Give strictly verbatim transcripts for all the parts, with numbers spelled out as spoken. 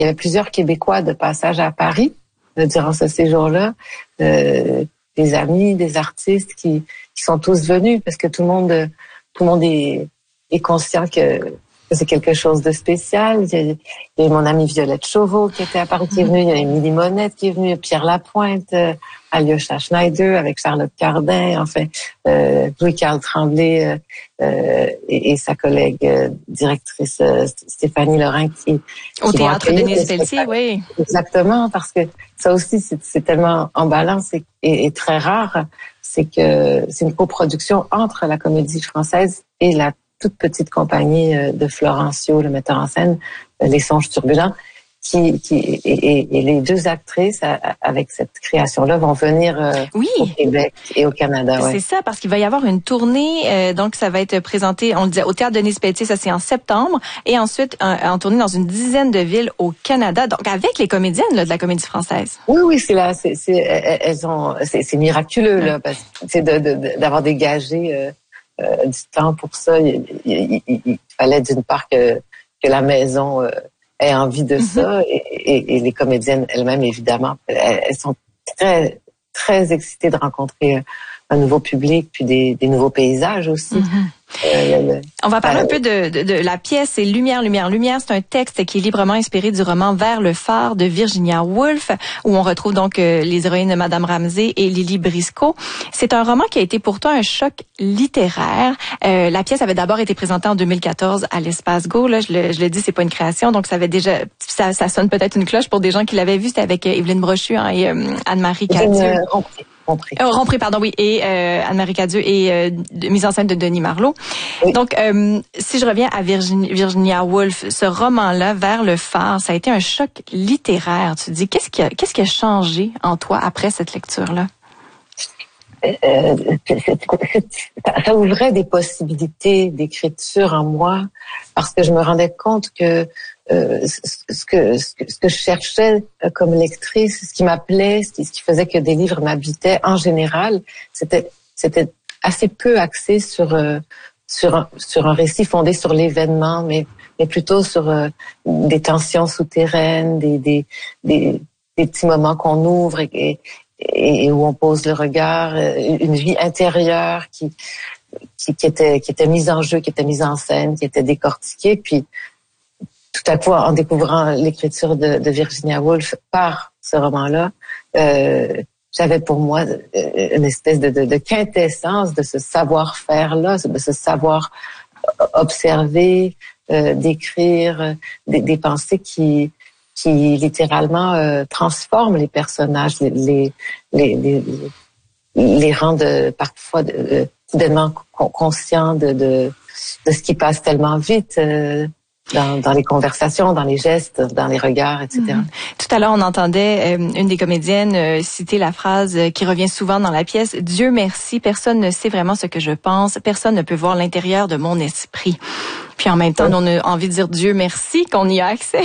il y avait plusieurs Québécois de passage à Paris euh, durant ce séjour-là. Euh, des amis, des artistes qui, qui sont tous venus parce que tout le monde, tout le monde est, est conscient que, que c'est quelque chose de spécial. Il y, a, il y a mon amie Violette Chauveau qui était à Paris, qui est venue. Il y a Émilie Monette qui est venue, Pierre Lapointe, euh, Alyosha Schneider avec Charlotte Cardin, enfin, euh, Louis-Carl Tremblay euh, et, et sa collègue euh, directrice euh, Stéphanie Lorrain qui, qui au théâtre Denise Pelletier, oui. Exactement, parce que ça aussi, c'est, c'est tellement emballant et, et, et très rare, c'est que c'est une coproduction entre la Comédie Française et la toute petite compagnie de Florencio, le metteur en scène, Les Songes Turbulents, qui, qui et, et, et les deux actrices avec cette création-là vont venir euh, oui. au Québec et au Canada. Ouais. C'est ça, parce qu'il va y avoir une tournée, euh, donc ça va être présenté, on le dit, au théâtre Denise Pelletier, ça c'est en septembre, et ensuite en, en tournée dans une dizaine de villes au Canada, donc avec les comédiennes là, de la Comédie Française. Oui, oui, c'est là, c'est, c'est elles ont, c'est, c'est miraculeux là, parce que c'est de, de, d'avoir dégagé euh, euh, du temps pour ça. Il, il, il, il fallait d'une part que que la maison euh, ait envie de mm-hmm. ça, et, et, et les comédiennes elles-mêmes évidemment, elles, elles sont très très excitées de rencontrer un nouveau public puis des, des nouveaux paysages aussi. Mm-hmm. Euh, le, On va parler euh, un peu de, de, de la pièce. C'est Lumière, Lumière, Lumière. C'est un texte qui est librement inspiré du roman Vers le phare de Virginia Woolf, où on retrouve donc euh, les héroïnes de Madame Ramsey et Lily Briscoe. C'est un roman qui a été pour toi un choc littéraire. Euh, la pièce avait d'abord été présentée en deux mille quatorze à l'Espace Go. Là, je le, je le dis, c'est pas une création, donc ça avait déjà, ça, ça sonne peut-être une cloche pour des gens qui l'avaient vu. C'était avec euh, Évelyne Brochu hein, et euh, Anne-Marie Cadieux. Rompré. Euh, Rompré, pardon, oui, et euh, Anne-Marie Cadieux et euh, de, mise en scène de Denis Marleau. Oui. Donc, euh, si je reviens à Virginia, Virginia Woolf, ce roman-là, Vers le phare, ça a été un choc littéraire. Tu te dis, qu'est-ce qui a, qu'est-ce qui a changé en toi après cette lecture-là? Euh, ça ouvrait des possibilités d'écriture en moi parce que je me rendais compte que euh, ce que ce que ce que je cherchais comme lectrice, ce qui m'appelait, ce qui, ce qui faisait que des livres m'habitaient en général, c'était c'était assez peu axé sur euh, sur un, sur un récit fondé sur l'événement, mais mais plutôt sur euh, des tensions souterraines, des des des, des petits moments qu'on ouvre et, et et où on pose le regard, une vie intérieure qui, qui, qui était, qui était mise en jeu, qui était mise en scène, qui était décortiquée. Puis, tout à coup, en découvrant l'écriture de, de Virginia Woolf par ce roman-là, euh, j'avais pour moi une espèce de, de, de quintessence de ce savoir-faire-là, de ce savoir observer, euh, d'écrire, des, des pensées qui qui littéralement euh, transforme les personnages, les les les les, les rendent parfois de, soudainement conscients de, de de ce qui passe tellement vite euh, dans dans les conversations, dans les gestes, dans les regards, et cetera. Mmh. Tout à l'heure, on entendait euh, une des comédiennes euh, citer la phrase euh, qui revient souvent dans la pièce: Dieu merci, personne ne sait vraiment ce que je pense, personne ne peut voir l'intérieur de mon esprit. Puis en même temps, oui. On a envie de dire Dieu merci qu'on y a accès.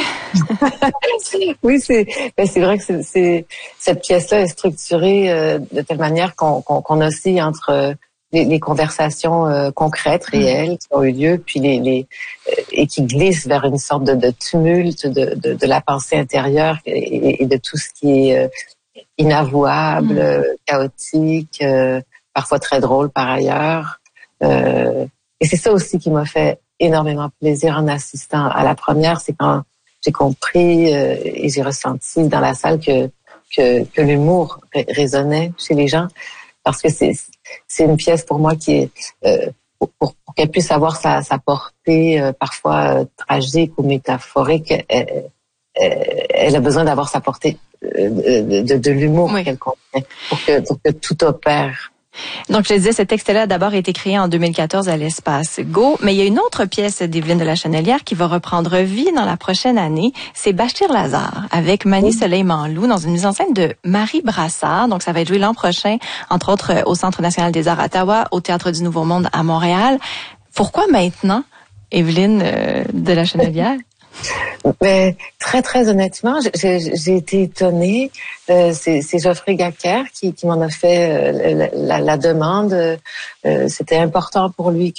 Oui, c'est ben c'est vrai que c'est, c'est cette pièce-là est structurée euh, de telle manière qu'on qu'on, qu'on oscille entre euh, les, les conversations euh, concrètes, réelles mmh. qui ont eu lieu, puis les les euh, et qui glissent vers une sorte de, de tumulte de, de de la pensée intérieure et, et de tout ce qui est euh, inavouable, mmh. euh, chaotique, euh, parfois très drôle par ailleurs. Euh, et c'est ça aussi qui m'a fait énormément plaisir en assistant à la première, c'est quand j'ai compris euh, et j'ai ressenti dans la salle que que, que l'humour ré- résonnait chez les gens, parce que c'est c'est une pièce pour moi qui est euh, pour, pour, pour qu'elle puisse avoir sa, sa portée euh, parfois euh, tragique ou métaphorique, elle, elle, elle a besoin d'avoir sa portée euh, de, de, de l'humour oui. qu'elle contient pour que pour que tout opère. Donc, je disais, ce texte-là a d'abord été créé en deux mille quatorze à l'Espace Go, mais il y a une autre pièce d'Evelyne de la Chenelière qui va reprendre vie dans la prochaine année. C'est Bachir Lazare, avec Mani Soleil Manlou, dans une mise en scène de Marie Brassard. Donc, ça va être joué l'an prochain, entre autres au Centre national des arts à Ottawa, au Théâtre du Nouveau Monde à Montréal. Pourquoi maintenant, Evelyne euh, de la Chenelière? Mais très très honnêtement, j'ai, j'ai été étonnée. Euh, c'est, c'est Geoffrey Gacker qui, qui m'en a fait euh, la, la, la demande. Euh, c'était important pour lui que,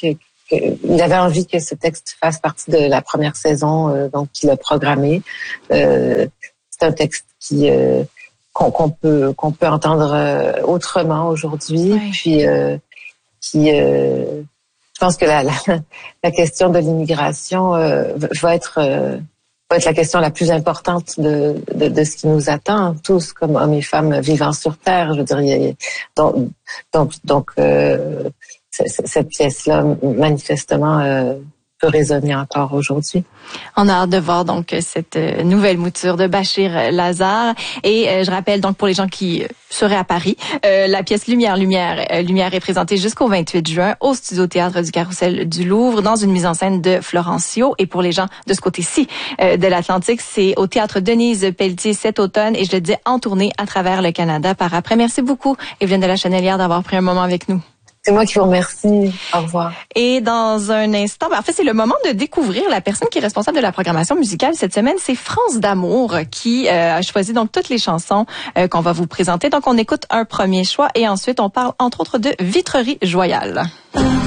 il avait envie que ce texte fasse partie de la première saison, euh, donc il l'a programmé. Euh, c'est un texte qui euh, qu'on, qu'on peut qu'on peut entendre euh, autrement aujourd'hui, oui. Puis euh, qui euh, je pense que la, la la question de l'immigration euh, va être euh, va être la question la plus importante de, de, de ce qui nous attend, tous comme hommes et femmes vivant sur Terre. Je veux dire, il y a, donc, donc, donc euh, cette pièce-là, manifestement, euh, peut résonner encore aujourd'hui. On a hâte de voir donc cette nouvelle mouture de Bachir Lazare. Et euh, je rappelle donc pour les gens qui seraient à Paris, euh, la pièce Lumière, Lumière, euh, Lumière est présentée jusqu'au vingt-huit juin au Studio Théâtre du Carrousel du Louvre dans une mise en scène de Florencio. Et pour les gens de ce côté-ci euh, de l'Atlantique, c'est au Théâtre Denise Pelletier cet automne et je le dis en tournée à travers le Canada par après. Merci beaucoup, Evelyne de la Chenelière, d'avoir pris un moment avec nous. C'est moi qui vous remercie. Au revoir. Et dans un instant, ben en fait, c'est le moment de découvrir la personne qui est responsable de la programmation musicale cette semaine. C'est France d'Amour qui euh, a choisi donc toutes les chansons euh, qu'on va vous présenter. Donc, on écoute un premier choix et ensuite, on parle entre autres de Vitrerie Joyale.